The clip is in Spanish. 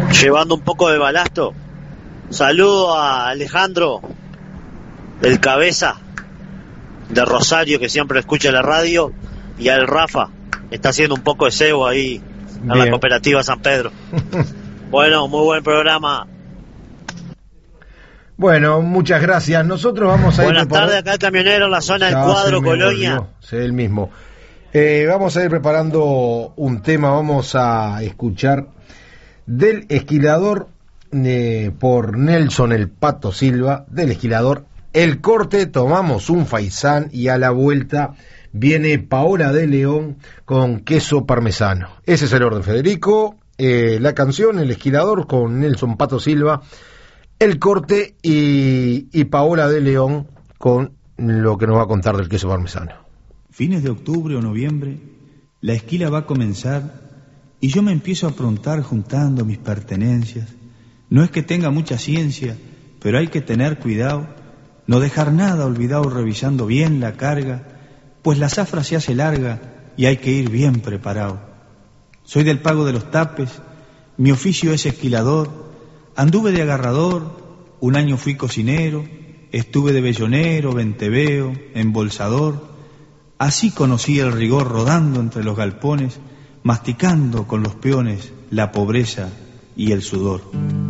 llevando un poco de balasto. Saludo a Alejandro, el cabeza de Rosario, que siempre escucha la radio, y al Rafa, está haciendo un poco de cebo ahí en la cooperativa San Pedro. Bueno, muy buen programa. Bueno, muchas gracias. Nosotros vamos a Buenas tardes, acá el camionero en la zona del Cuadro, Colonia. Sí, el mismo. Vamos a ir preparando un tema, vamos a escuchar del Esquilador por Nelson el Pato Silva, del Esquilador El Corte, tomamos un faisán y a la vuelta viene Paola de León con queso parmesano. Ese es el orden, Federico. La canción El Esquilador con Nelson Pato Silva, El Corte y Paola de León con lo que nos va a contar del queso parmesano. Fines de octubre o noviembre, la esquila va a comenzar y yo me empiezo a aprontar juntando mis pertenencias. No es que tenga mucha ciencia, pero hay que tener cuidado, no dejar nada olvidado revisando bien la carga, pues la zafra se hace larga y hay que ir bien preparado. Soy del pago de los tapes, mi oficio es esquilador, anduve de agarrador, un año fui cocinero, estuve de vellonero, venteveo, embolsador. Así conocí el rigor rodando entre los galpones, masticando con los peones la pobreza y el sudor.